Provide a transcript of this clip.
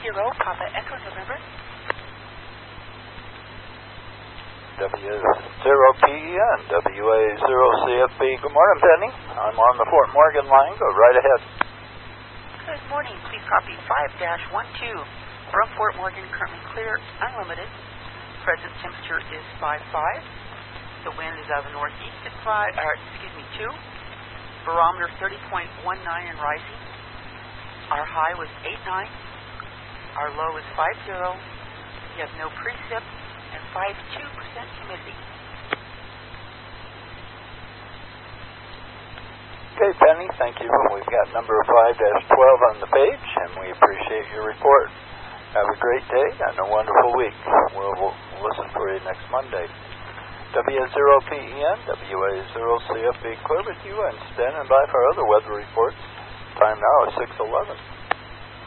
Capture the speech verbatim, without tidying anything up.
zero, Papa Echo November. W zero P E N, W A zero C F B. Good morning, Penny. I'm on the Fort Morgan line. Go right ahead. Good morning. Please copy five dash one two. From Fort Morgan, currently clear, unlimited. Present temperature is five five. The wind is out of the northeast at five, or excuse me, two. Barometer thirty point one nine and rising. Our high was eight nine. Our low is five zero. You have no precip and five two percent humidity. Okay, Penny, thank you. We've got number five dash twelve on the page, and we appreciate your report. Have a great day and a wonderful week. We'll, we'll listen for you next Monday. W zero P E N, W A zero C F B, clear with you and standing by for other weather reports. Time now is six eleven.